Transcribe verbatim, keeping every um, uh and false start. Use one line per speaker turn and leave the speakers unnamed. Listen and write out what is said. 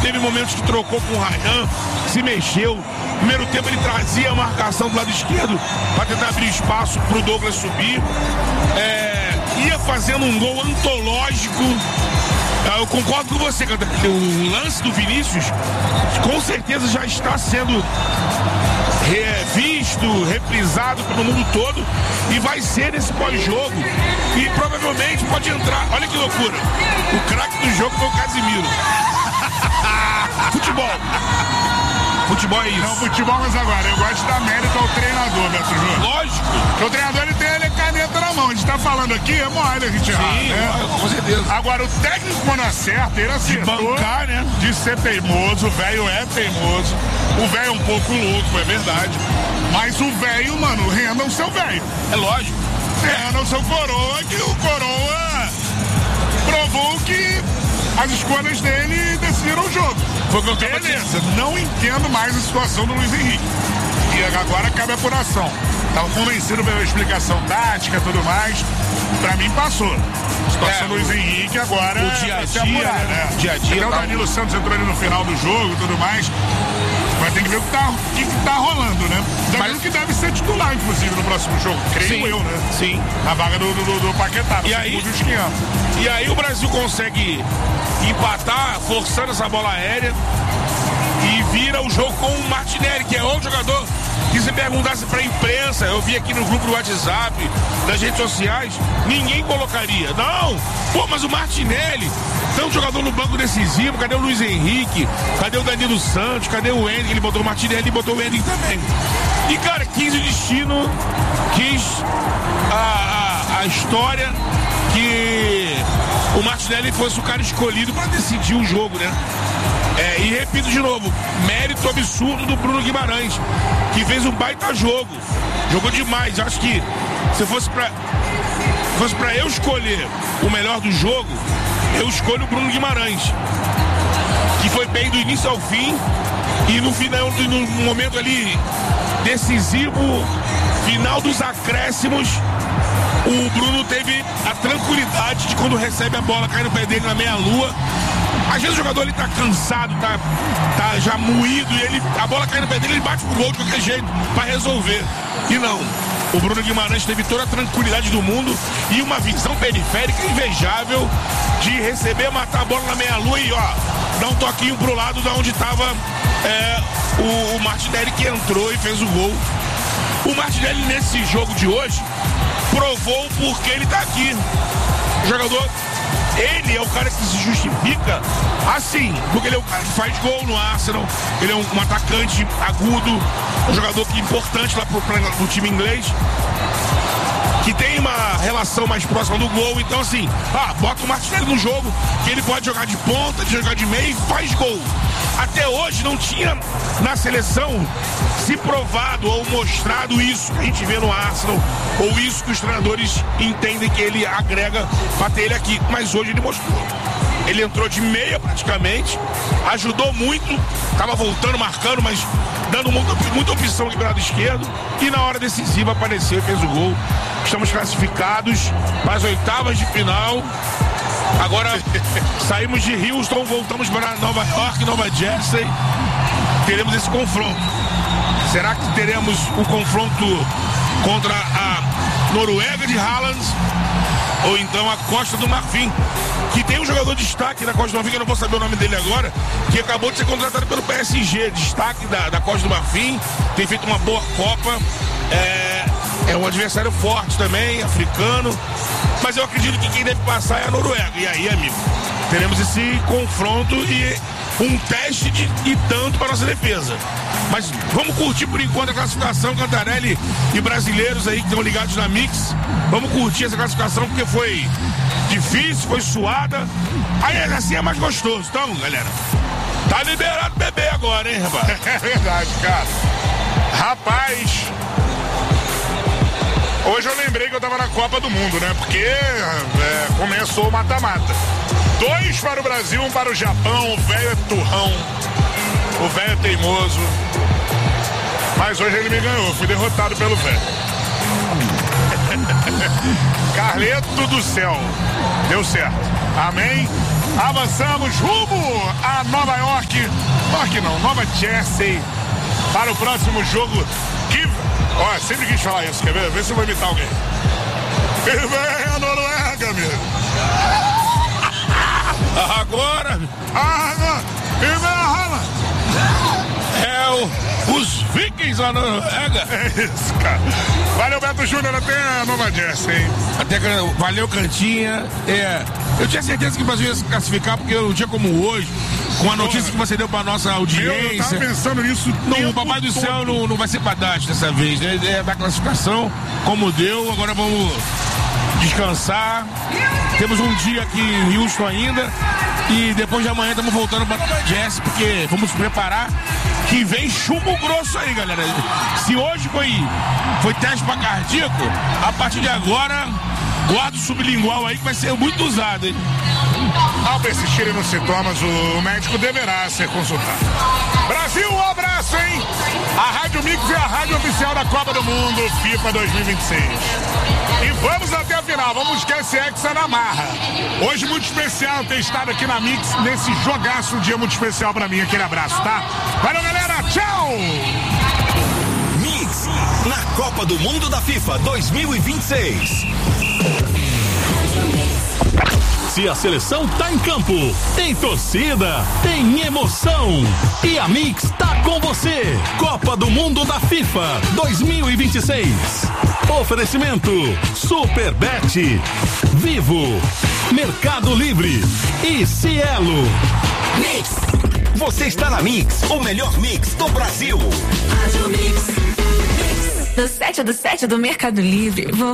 teve momentos que trocou com o Ryan, se mexeu. No primeiro tempo ele trazia a marcação do lado esquerdo para tentar abrir espaço para o Douglas subir. É, ia fazendo um gol antológico. Eu concordo com você, o lance do Vinícius com certeza já está sendo revisto, reprisado pelo mundo todo e vai ser nesse pós-jogo e provavelmente pode entrar. Olha que loucura, o craque do jogo foi o Casimiro. Futebol Futebol é isso.
Não, futebol, mas agora, eu gosto da mérito ao treinador, Beto Júnior.
Lógico.
Porque o treinador, ele tem a caneta na mão. A gente tá falando aqui, é mole a gente errar, né?
Com certeza.
Agora, o técnico, quando acerta, ele acertou.
De bancar, né?
De ser teimoso, o velho é teimoso. O velho é um pouco louco, é verdade. Mas o velho, mano, renda o seu velho.
É lógico.
Renda o seu coroa, que o coroa provou que as escolhas dele decidiram o jogo.
Foi que eu
Beleza, não entendo mais a situação do Luiz Henrique. E agora cabe a apuração. Tava convencido pela explicação tática e tudo mais. Pra mim passou. A situação
É,
do Luiz Henrique agora
o dia a
vai ser
dia,
apurada,
né?
né?
Dia a dia,
Até o
tá-
Danilo Santos entrou ali no final do jogo e tudo mais. Vai ter que ver o que tá, o que que tá rolando, né? Danilo
Mas-
que deve ser titular, inclusive, no próximo jogo. Creio
Sim,
eu, né?
sim.
Na vaga do, do, do Paquetá.
E aí-
Os quinhentos.
E aí o Brasil consegue empatar, forçando essa bola aérea e vira o jogo com o Martinelli, que é outro jogador que se perguntasse pra imprensa, eu vi aqui no grupo do WhatsApp, das redes sociais, ninguém colocaria. Não! Pô, mas o Martinelli, tanto jogador no banco decisivo, cadê o Luiz Henrique? Cadê o Danilo Santos? Cadê o Henrique? Ele botou o Martinelli e botou o Henrique também. E, cara, quis o destino, quis a, a, a história que o Martinelli fosse o cara escolhido para decidir o jogo, né? É, e repito de novo, mérito absurdo do Bruno Guimarães, que fez um baita jogo. Jogou demais. Eu acho que se fosse pra, fosse pra eu escolher o melhor do jogo, eu escolho o Bruno Guimarães, que foi bem do início ao fim e no final, no momento ali decisivo, final dos acréscimos, o Bruno teve a tranquilidade de quando recebe a bola, cai no pé dele na meia-lua. Às vezes o jogador ele tá cansado, tá, tá já moído e ele, a bola cai no pé dele, ele bate pro gol de qualquer jeito pra resolver. E não, o Bruno Guimarães teve toda a tranquilidade do mundo e uma visão periférica invejável de receber, matar a bola na meia-lua e ó, dar um toquinho pro lado da onde tava é, o, o Martinelli, que entrou e fez o gol. O Martinelli nesse jogo de hoje provou porque ele tá aqui. O jogador, ele é o cara que se justifica assim, porque ele é o cara que faz gol no Arsenal, ele é um, um atacante agudo, um jogador que é importante lá pro, pro time inglês, que tem uma relação mais próxima do gol. Então assim, ah, bota o Martinelli no jogo, que ele pode jogar de ponta, de jogar de meio e faz gol. Até hoje não tinha na seleção se provado ou mostrado isso que a gente vê no Arsenal, ou isso que os treinadores entendem que ele agrega para ter ele aqui. Mas hoje ele mostrou. Ele entrou de meia praticamente, ajudou muito, estava voltando, marcando, mas dando muita, muita opção aqui pro lado esquerdo. E na hora decisiva apareceu e fez o gol. Estamos classificados para as oitavas de final. Agora saímos de Houston, voltamos para Nova York, Nova Jersey. Teremos esse confronto. Será que teremos o confronto contra a Noruega de Haaland ou então a Costa do Marfim, que tem um jogador de destaque da Costa do Marfim, que eu não vou saber o nome dele agora, que acabou de ser contratado pelo P S G, destaque da, da Costa do Marfim, tem feito uma boa Copa, é, é um adversário forte também, africano, mas eu acredito que quem deve passar é a Noruega. E aí, amigo, teremos esse confronto e um teste de, de tanto para nossa defesa. Mas vamos curtir por enquanto a classificação, Cantarelli e brasileiros aí que estão ligados na Mix. Vamos curtir essa classificação porque foi difícil, foi suada. Aí assim é mais gostoso. Então, galera, tá liberado bebê agora, hein, rapaz?
É verdade, cara. Rapaz, hoje eu lembrei que eu tava na Copa do Mundo, né? Porque é, começou o mata-mata. Dois para o Brasil, um para o Japão. O velho é turrão. O velho é teimoso. Mas hoje ele me ganhou. Fui derrotado pelo velho. Carleto do céu. Deu certo. Amém? Avançamos rumo a Nova York. York não, Nova Jersey. Para o próximo jogo. Que... Ó, sempre quis falar isso, quer ver? Vê se eu vou imitar alguém. E vem a Noruega, meu.
Agora.
Ah, e vem a Rala.
É o, os Vikings lá na Noruega.
É isso, cara. Valeu, Beto Júnior, até a Nova Jersey, hein?
Até, valeu, Cantinha. É, eu tinha certeza que o Brasil ia se classificar, porque um dia como hoje, com a notícia Porra. que você deu pra nossa audiência.
Eu tava pensando nisso.
Não, o Papai do todo. Céu não, não vai ser padate dessa vez, né? É da classificação, como deu. Agora vamos descansar. Temos um dia aqui em Houston ainda. E depois de amanhã estamos voltando para Nova Jersey, porque vamos preparar que vem chumbo grosso aí, galera. Se hoje foi, foi teste para cardíaco, a partir de agora, guarda o sublingual aí que vai ser muito usado, hein?
Ao persistirem nos sintomas, o médico deverá ser consultado. Brasil, um abraço, hein? A Rádio Mix é a rádio oficial da Copa do Mundo FIFA dois mil e vinte e seis. E vamos até a final, vamos buscar esse Hexa na marra. Hoje muito especial ter estado aqui na Mix, nesse jogaço, um dia muito especial pra mim. Aquele abraço, tá? Valeu, galera, tchau!
Mix, na Copa do Mundo da FIFA dois mil e vinte e seis. Se a seleção tá em campo, tem torcida, tem emoção. E a Mix tá com você. Copa do Mundo da FIFA dois mil e vinte e seis. Oferecimento Superbet, Vivo, Mercado Livre e Cielo. Mix. Você está na Mix, o melhor mix do Brasil.
Do sete do sete do Mercado Livre. Vou